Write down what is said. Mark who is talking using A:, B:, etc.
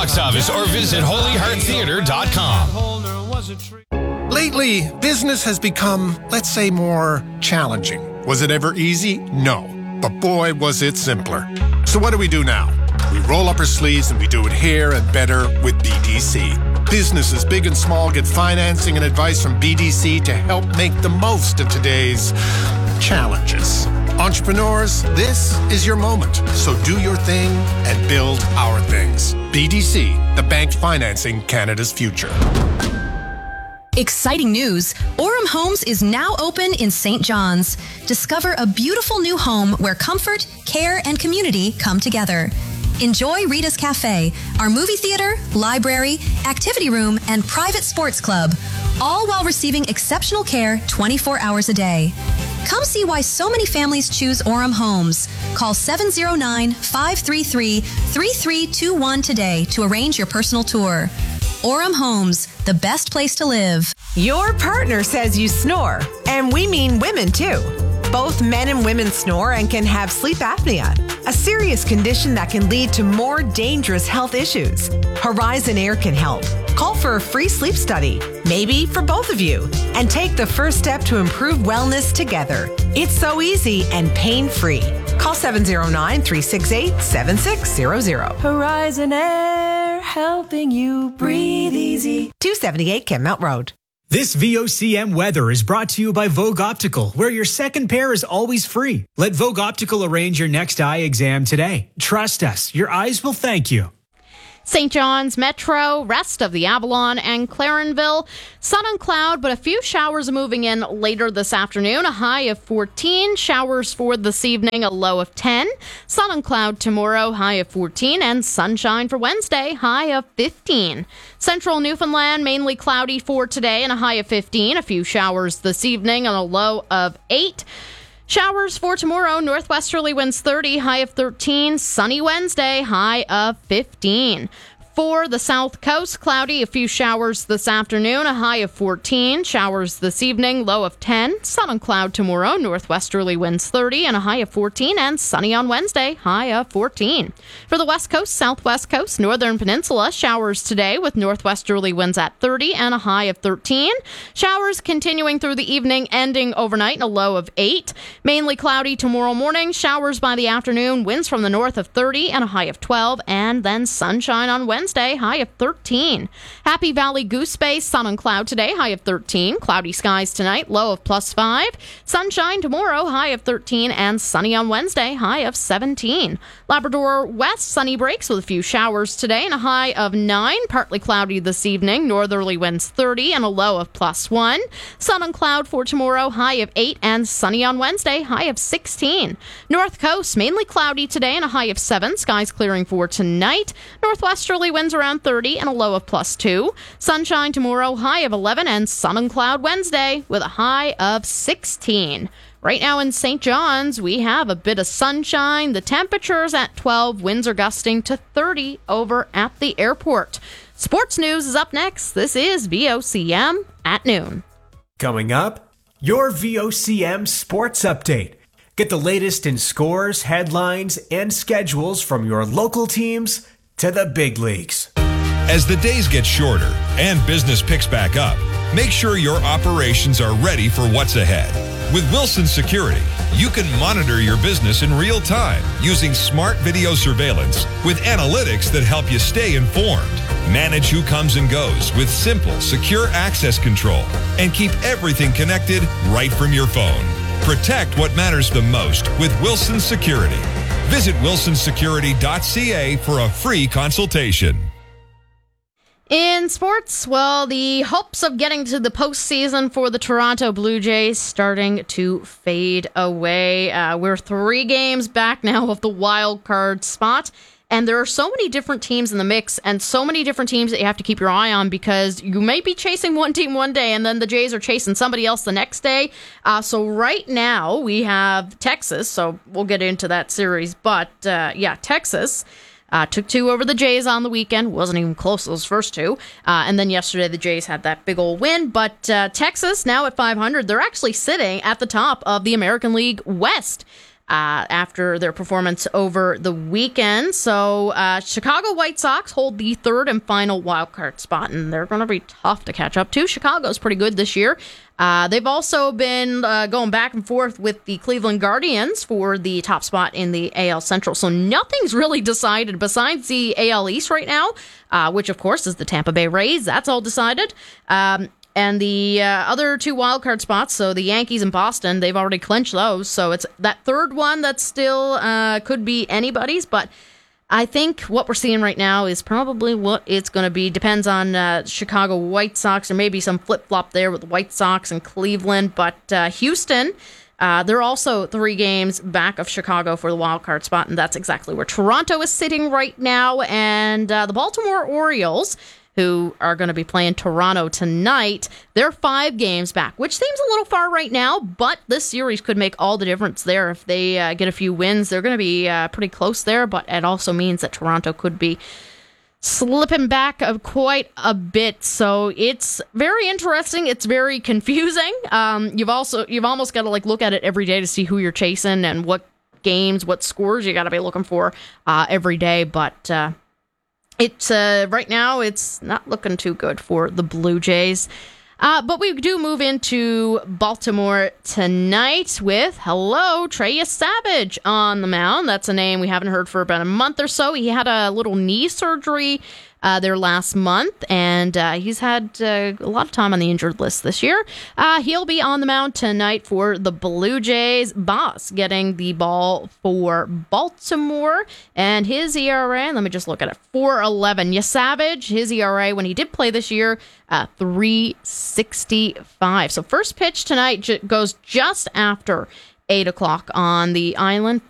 A: box office or visit holyhearttheater.com.
B: Lately, business has become, let's say, more challenging. Was it ever easy? No. But boy, was it simpler. So what do we do now? We roll up our sleeves and we do it here and better with BDC. Businesses big and small get financing and advice from BDC to help make the most of today's challenges. Entrepreneurs, this is your moment. So do your thing and build our things. BDC, the bank financing Canada's future.
C: Exciting news! Orem Homes is now open in St. John's. Discover a beautiful new home where comfort, care, and community come together. Enjoy Rita's Cafe, our movie theater, library, activity room, and private sports club, all while receiving exceptional care 24 hours a day. Come see why so many families choose Orem Homes. Call 709-533-3321 today to arrange your personal tour. Orem Homes, the best place to live.
D: Your partner says you snore, and we mean women too. Both men and women snore and can have sleep apnea, a serious condition that can lead to more dangerous health issues. Horizon Air can help. Call for a free sleep study, maybe for both of you, and take the first step to improve wellness together. It's so easy and pain-free. Call 709-368-7600.
E: Horizon Air, helping you breathe easy.
D: 278 Kenmount Road.
F: This VOCM weather is brought to you by Vogue Optical, where your second pair is always free. Let Vogue Optical arrange your next eye exam today. Trust us, your eyes will thank you.
G: St. John's Metro, rest of the Avalon and Clarenville. Sun and cloud, but a few showers moving in later this afternoon. A high of 14. Showers for this evening, a low of 10. Sun and cloud tomorrow, high of 14. And sunshine for Wednesday, high of 15. Central Newfoundland, mainly cloudy for today and a high of 15. A few showers this evening and a low of 8. Showers for tomorrow, northwesterly winds 30, high of 13. Sunny Wednesday, high of 15. For the South Coast, cloudy, a few showers this afternoon, a high of 14. Showers this evening, low of 10. Sun and cloud tomorrow, northwesterly winds 30 and a high of 14. And sunny on Wednesday, high of 14. For the West Coast, Southwest Coast, Northern Peninsula, showers today with northwesterly winds at 30 and a high of 13. Showers continuing through the evening, ending overnight, a low of 8. Mainly cloudy tomorrow morning, showers by the afternoon, winds from the north of 30 and a high of 12. And then sunshine on Wednesday, high of 13. Happy Valley Goose Bay, sun and cloud today, high of 13. Cloudy skies tonight, low of +5. Sunshine tomorrow, high of 13. And sunny on Wednesday, high of 17. Labrador West, sunny breaks with a few showers today and a high of 9. Partly cloudy this evening, northerly winds 30 and a low of +1. Sun and cloud for tomorrow, high of 8. And sunny on Wednesday, high of 16. North Coast, mainly cloudy today and a high of 7. Skies clearing for tonight. Northwesterly winds around 30 and a low of +2. Sunshine tomorrow, high of 11, and sun and cloud Wednesday with a high of 16. Right now in St. John's, we have a bit of sunshine. The temperature's at 12. Winds are gusting to 30 over at the airport. Sports news is up next. This is VOCM at noon.
F: Coming up, your VOCM Sports Update. Get the latest in scores, headlines, and schedules from your local teams to the big leagues.
A: As the days get shorter and business picks back up, make sure your operations are ready for what's ahead. With Wilson Security, you can monitor your business in real time using smart video surveillance with analytics that help you stay informed. Manage who comes and goes with simple, secure access control and keep everything connected right from your phone. Protect what matters the most with Wilson Security. Visit wilsonsecurity.ca for a free consultation.
G: In sports, well, the hopes of getting to the postseason for the Toronto Blue Jays starting to fade away. We're 3 games back now of the wild card spot, and there are so many different teams in the mix and so many different teams that you have to keep your eye on because you may be chasing one team one day and then the Jays are chasing somebody else the next day. So right now we have Texas, so we'll get into that series, but Texas took 2 over the Jays on the weekend. Wasn't even close, those first 2. And then yesterday, the Jays had that big old win. But Texas, now at 500, they're actually sitting at the top of the American League West. after their performance over the weekend. So Chicago White Sox hold the third and final wildcard spot, and they're going to be tough to catch up to. Chicago's pretty good this year. They've also been going back and forth with the Cleveland Guardians for the top spot in the AL Central. So nothing's really decided besides the AL East right now, which, of course, is the Tampa Bay Rays. That's all decided. And the other two wildcard spots, so the Yankees and Boston, they've already clinched those. So it's that third one that still could be anybody's. But I think what we're seeing right now is probably what it's going to be. Depends on Chicago White Sox. There may be some flip-flop there with the White Sox and Cleveland. But Houston, they're also 3 games back of Chicago for the wildcard spot. And that's exactly where Toronto is sitting right now. And the Baltimore Orioles, who are going to be playing Toronto tonight, they're 5 games back, which seems a little far right now, but this series could make all the difference there. If they get a few wins, they're going to be pretty close there, but it also means that Toronto could be slipping back quite a bit. So it's very interesting. It's very confusing. You've almost got to look at it every day to see who you're chasing and what games, what scores you got to be looking for every day, but it's right now, it's not looking too good for the Blue Jays. But we do move into Baltimore tonight with, Trey Savage on the mound. That's a name we haven't heard for about a month or so. He had a little knee surgery there last month, and he's had a lot of time on the injured list this year. He'll be on the mound tonight for the Blue Jays. Boss getting the ball for Baltimore, and his ERA, let me just look at it, 4.11. Savage, his ERA when he did play this year, 3.65. So first pitch tonight goes just after 8 o'clock on the island.